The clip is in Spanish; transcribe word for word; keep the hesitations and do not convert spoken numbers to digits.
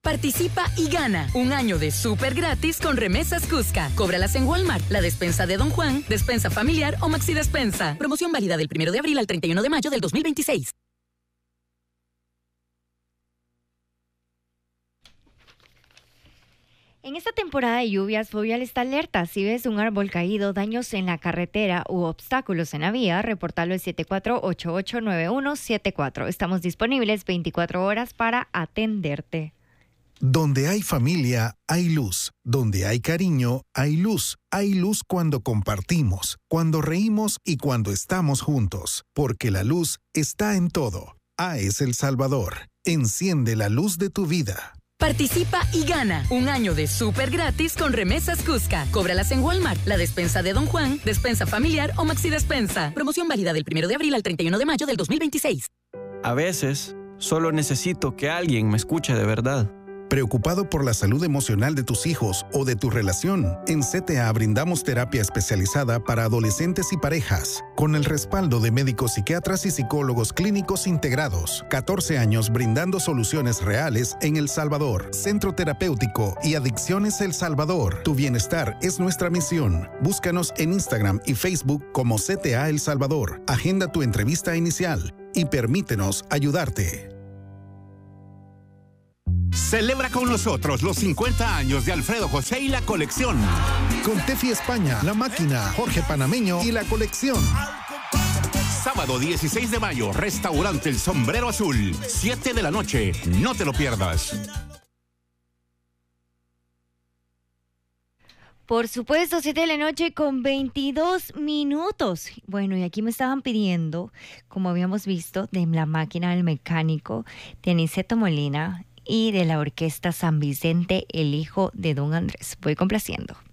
Participa y gana un año de súper gratis con remesas Cusca. Cóbralas en Walmart, la despensa de Don Juan, despensa familiar o Maxi Despensa. Promoción válida del primero de abril al treinta y uno de mayo del dos mil veintiséis. En esta temporada de lluvias, Fovial está alerta. Si ves un árbol caído, daños en la carretera u obstáculos en la vía, reportalo al siete cuatro ocho ocho nueve uno siete cuatro. Estamos disponibles veinticuatro horas para atenderte. Donde hay familia, hay luz. Donde hay cariño, hay luz. Hay luz cuando compartimos, cuando reímos y cuando estamos juntos. Porque la luz está en todo. A E S El Salvador. Enciende la luz de tu vida. Participa y gana un año de súper gratis con remesas Cusca. Cóbralas en Walmart, la despensa de Don Juan, despensa familiar o Maxi Despensa. Promoción válida del primero de abril al treinta y uno de mayo del dos mil veintiséis. A veces, solo necesito que alguien me escuche de verdad. ¿Preocupado por la salud emocional de tus hijos o de tu relación? En C T A brindamos terapia especializada para adolescentes y parejas, con el respaldo de médicos psiquiatras y psicólogos clínicos integrados. catorce años brindando soluciones reales en El Salvador. Centro Terapéutico y Adicciones El Salvador. Tu bienestar es nuestra misión. Búscanos en Instagram y Facebook como C T A El Salvador. Agenda tu entrevista inicial y permítenos ayudarte. Celebra con nosotros los cincuenta años de Alfredo José y la colección. Con Tefi España, La Máquina, Jorge Panameño y la colección. Sábado dieciséis de mayo, Restaurante El Sombrero Azul, siete de la noche. No te lo pierdas. Por supuesto, siete de la noche con veintidós minutos. Bueno, y aquí me estaban pidiendo, como habíamos visto, de La Máquina del Mecánico, de Aniceto Molina y de la Orquesta San Vicente, el hijo de Don Andrés. Voy complaciendo.